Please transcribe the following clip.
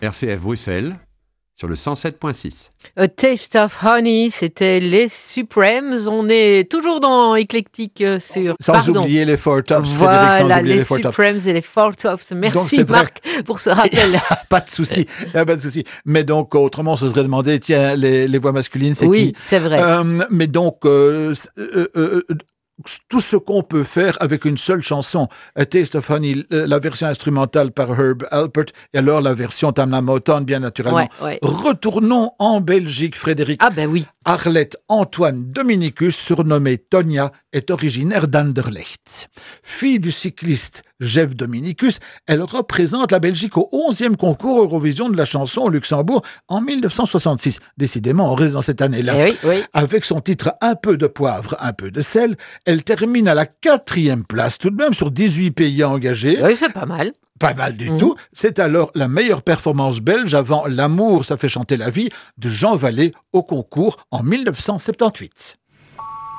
RCF Bruxelles, sur le 107.6. A Taste of Honey, c'était les Supremes. On est toujours dans Éclectique sur... Sans oublier les Four Tops, voilà, Frédéric, sans oublier les les Four Tops. Supremes et les Four Tops. Merci Marc pour ce rappel. Pas de souci, pas de souci. Mais donc, autrement, on se serait demandé, tiens, les voix masculines, c'est qui? Oui, c'est vrai. Mais donc, tout ce qu'on peut faire avec une seule chanson, A Taste of Honey, la version instrumentale par Herb Alpert, et alors la version Tamla Motown, bien naturellement. Ouais. Retournons en Belgique, Frédéric. Ah ben oui. Arlette Antoine Dominicus, surnommée Tonia, est originaire d'Anderlecht. Fille du cycliste Jeff Dominicus, elle représente la Belgique au 11e concours Eurovision de la chanson au Luxembourg en 1966. Décidément, on reste dans cette année-là. Oui. Avec son titre Un peu de poivre, un peu de sel, elle termine à la 4e place, tout de même sur 18 pays engagés. Oui, c'est pas mal. Pas mal du tout. C'est alors la meilleure performance belge avant L'amour, ça fait chanter la vie de Jean Vallée au concours en 1978.